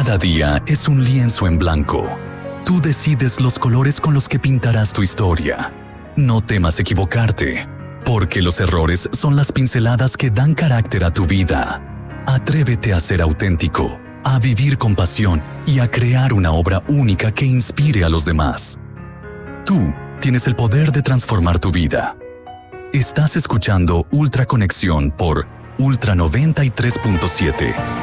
Cada día es un lienzo en blanco. Tú decides los colores con los que pintarás tu historia. No temas equivocarte, porque los errores son las pinceladas que dan carácter a tu vida. Atrévete a ser auténtico, a vivir con pasión y a crear una obra única que inspire a los demás. Tú tienes el poder de transformar tu vida. Estás escuchando Ultra Conexión por Ultra 93.7.